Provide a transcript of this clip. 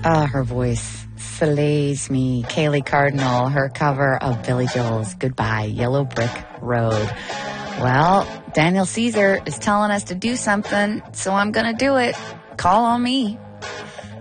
Oh, her voice slays me. Kaylee Cardinal, her cover of Billy Joel's Goodbye, Yellow Brick Road. Well, Daniel Caesar is telling us to do something, so I'm going to do it. Call on me.